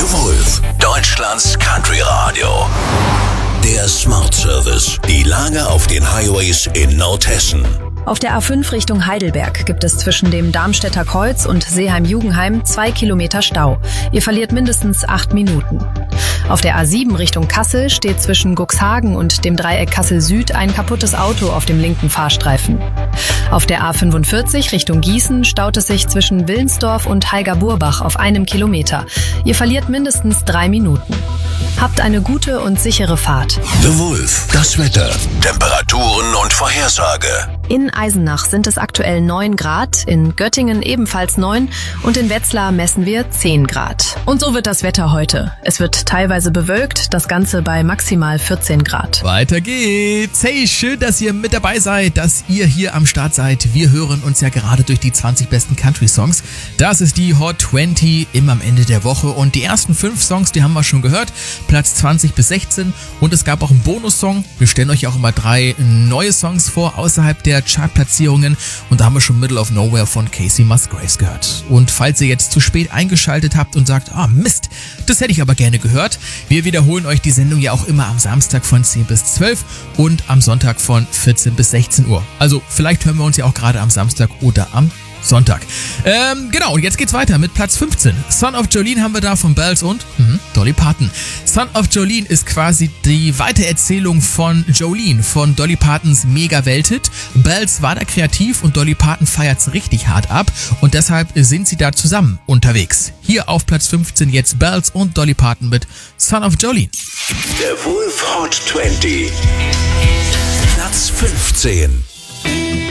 The Wolf, Deutschlands Country Radio. Der Smart Service. Die Lage auf den Highways in Nordhessen. Auf der A5 Richtung Heidelberg gibt es zwischen dem Darmstädter Kreuz und Seeheim-Jugenheim 2 Kilometer Stau. Ihr verliert mindestens 8 Minuten. Auf der A7 Richtung Kassel steht zwischen Cuxhagen und dem Dreieck Kassel-Süd ein kaputtes Auto auf dem linken Fahrstreifen. Auf der A45 Richtung Gießen staut es sich zwischen Willensdorf und Heiger-Burbach auf 1 Kilometer. Ihr verliert mindestens 3 Minuten. Habt eine gute und sichere Fahrt. The Wolf, das Wetter, Temperaturen und Vorhersage. In Eisenach sind es aktuell 9 Grad, in Göttingen ebenfalls 9 und in Wetzlar messen wir 10 Grad. Und so wird das Wetter heute. Es wird teilweise bewölkt, das Ganze bei maximal 14 Grad. Weiter geht's. Hey, schön, dass ihr mit dabei seid, dass ihr hier am Start seid. Wir hören uns ja gerade durch die 20 besten Country-Songs. Das ist die Hot 20 immer am Ende der Woche und die ersten 5 Songs, die haben wir schon gehört. Platz 20 bis 16 und es gab auch einen Bonussong. Wir stellen euch auch immer 3 neue Songs vor außerhalb der Chartplatzierungen und da haben wir schon Middle of Nowhere von Casey Musgraves gehört. Und falls ihr jetzt zu spät eingeschaltet habt und sagt, Mist, das hätte ich aber gerne gehört, wir wiederholen euch die Sendung ja auch immer am Samstag von 10 bis 12 und am Sonntag von 14 bis 16 Uhr. Also vielleicht hören wir uns ja auch gerade am Samstag oder am Sonntag. Genau, und jetzt geht's weiter mit Platz 15. Son of Jolene haben wir da von Bells und Dolly Parton. Son of Jolene ist quasi die Weitererzählung von Jolene, von Dolly Partons Mega-Welthit. Bells war da kreativ und Dolly Parton feiert's richtig hart ab und deshalb sind sie da zusammen unterwegs. Hier auf Platz 15 jetzt Bells und Dolly Parton mit Son of Jolene. Der Wolf Hot 20. Platz 15.